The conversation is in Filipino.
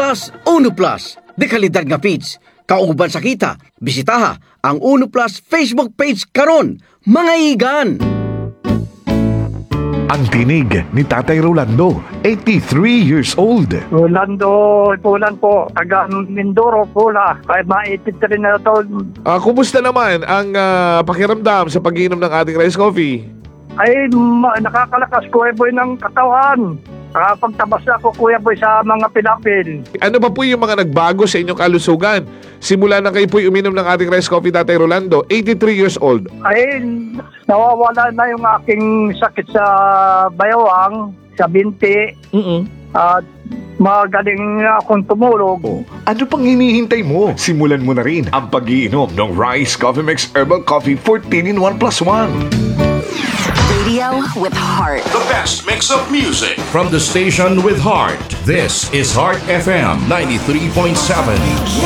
Plus, Uno Plus. De kalidad nga feeds. Kauban sa kita, bisitaha ang Uno Plus Facebook page karon, mga igan. Ang tinig ni Tatay Rolando, 83 years old. Rolando Pulan po, taga Mindoro, Pula. Kaya ma-83 na taon. Kumusta naman ang pakiramdam sa pag-inom ng ating rice coffee? Ay, nakakalakas Kuya Boy ng katawan. Pagtabas na ako Kuya Boy sa mga pilapil. Ano pa po yung mga nagbago sa inyong kalusugan? Simula na kayo po uminom ng ating rice coffee, Tatay Rolando, 83 years old. Ay, nawawala na yung aking sakit sa bayawang, sa binti. At magaling akong tumulog. Ano pang hinihintay mo? Simulan mo na rin ang pag-iinom ng Rice Coffee Mix Herbal Coffee 14-in-1 plus 1. Radio with heart. The best mix of music from the station with heart. This is Heart FM 93.7.